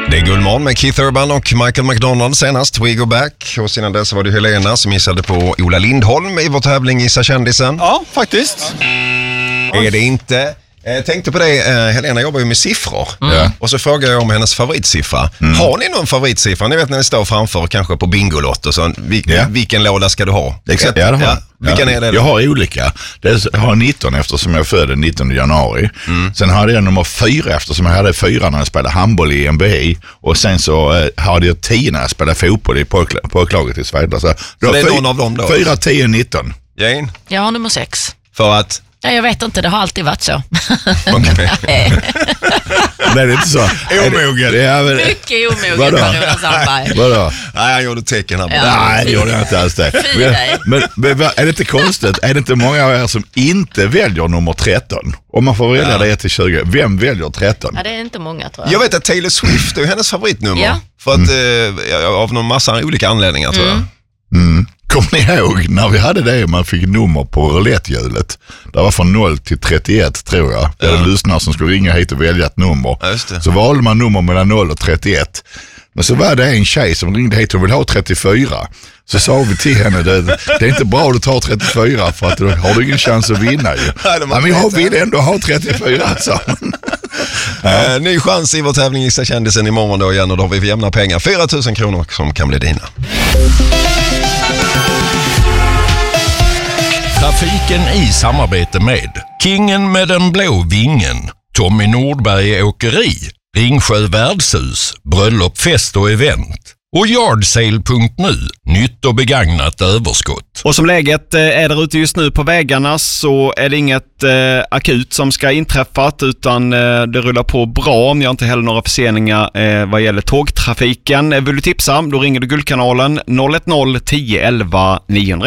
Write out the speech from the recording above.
Det är Guldmorgon med Keith Urban och Michael McDonald senast. We go back. Och sedan dess var det Helena som gissade på Ola Lindholm i vår tävling Gissa kändisen. Ja, faktiskt. Är det inte? Tänkte på det, Helena jobbar ju med siffror. Och så frågar jag om hennes favoritsiffra. Har ni någon favoritsiffra? Ni vet när ni står framför kanske på Bingolott och så. Vilken låda ska du ha? Exakt. Vilken är det? Jag har olika. Jag har 19 eftersom jag födde 19 januari. Sen hade jag nummer 4 eftersom jag hade 4 när jag spelade handboll i NBA. Och sen så hade jag 10 när jag spelade fotboll i pojklaget i Sverige. Så det är någon av dem då? 4, 10, 19. Jane? Jag har nummer 6. För att? Ja, jag vet inte, det har alltid varit så. Okay. Det är inte så. Omogen. Mycket omogen, Per-Olof Sandberg. Vadå? Nej, jag gjorde tecken här. Nej, det gjorde jag inte alls det. Men är det inte konstigt? Är det inte många av er som inte väljer nummer 13? Om man får välja det 1-20. Vem väljer 13? Ja, det är inte många, tror jag. Jag vet att Taylor Swift är hennes favoritnummer. Ja. För att, av någon massa olika anledningar, tror jag. Kommer ni ihåg när vi hade det man fick nummer på roulettehjulet? Det var från 0 till 31 tror jag. Det var lyssnare som skulle ringa hit och välja ett nummer. Ja, så valde man nummer mellan 0 och 31. Men så var det en tjej som ringde hit och ville ha 34. Så sa vi till henne, det är inte bra att du tar 34 för att då har du ingen chans att vinna ju. Men jag vill ändå ha 34 alltså. Ny chans i vår tävling Gissa kändisen imorgon då igen och då har vi jämna pengar. 4 000 kronor som kan bli dina. Trafiken i samarbete med Kingen med den blå vingen, Tommy Nordberg Åkeri, Ringsjö Värdshus, Bröllop, fest och event och Yardsale.nu, nytt och begagnat överskott. Och som läget är där ute just nu på vägarna så är det inget akut som ska inträffat utan det rullar på bra om jag inte heller några förseningar vad gäller tågtrafiken. Vill du tipsa, då ringer du Guldkanalen 010 11 900.